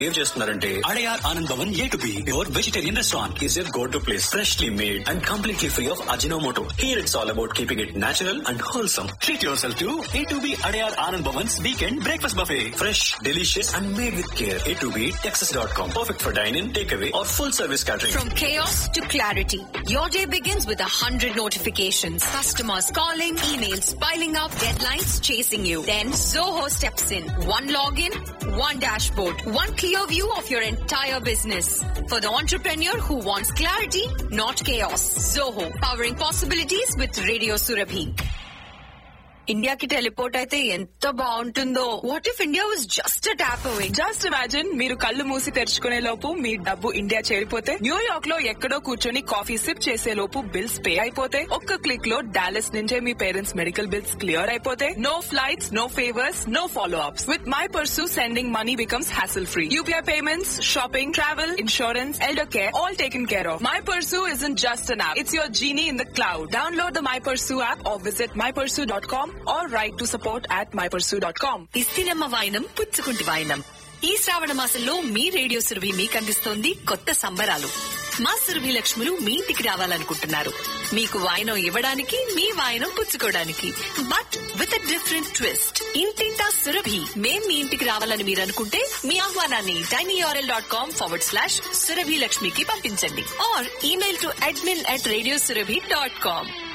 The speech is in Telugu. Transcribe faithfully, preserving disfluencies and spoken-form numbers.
ఏం చేస్తున్నారంటే Adyar Anand Bhavan A to be your vegetarian restaurant is your go to place. Freshly made and completely free of Ajinomoto. Here it's all about keeping it natural and wholesome. Treat your self to A to be Adyar Anand Bhavan's weekend breakfast buffet. Fresh, delicious and made with care. A to be Texas dot com. Perfect for dyne in, take away are full service catering. From chaos to clarity, your day begins with a hundred notifications. Customers calling, emails piling up, deadlines chasing you. Then Zoho steps in. One login, one dashboard, one clear view of your entire business. For the entrepreneur who wants clarity, not chaos. Zoho, powering possibilities with Radio Surabhi. ఇండియాకి టెలిపోర్ట్ అయితే ఎంత బాగుంటుందో. What if India was just a tap away? Just imagine, మీరు కళ్ళు మూసి తెరుచుకునే లోపు మీ డబ్బు ఇండియా చేరిపోతే, న్యూయార్క్ లో ఎక్కడో కూర్చొని కాఫీ సిప్ చేసే లోపు బిల్స్ పే అయిపోతే, ఒక్క క్లిక్ లో డాలస్ నుంచే మీ పేరెంట్స్ మెడికల్ బిల్స్ క్లియర్ అయిపోతే, no flights, no favours, no follow ups. With my pursue sending money becomes hassle free. UPI payments, shopping, travel, insurance, elder care, all taken care of. My Pursue isn't just an app. It's your genie in the cloud. Download the My Pursue app or visit my pursue dot com or write to support at my pursue dot com. ఇస్తినమ్మ వాయినం పుచ్చుకుంటి వాయినం. ఈ శ్రావణ మాసంలో మీ రేడియో సురభి మీకు అందిస్తోంది కొత్త సంబరాలు. మా సురభి లక్ష్ములు మీ ఇంటికి రావాలనుకుంటున్నారు. మీకు వాయినం ఇవ్వడానికి, మీ వాయినం పుచ్చుకోవడానికి. But with a different twist. ఇంటింటా సురభి. మేం మీ ఇంటికి రావాలని మీరు అనుకుంటే మీ ఆహ్వానాన్ని tinyurl dot com forward slash Surabhi లక్ష్మికి పంపించండి. Are email to admin at radio Surabhi dot com.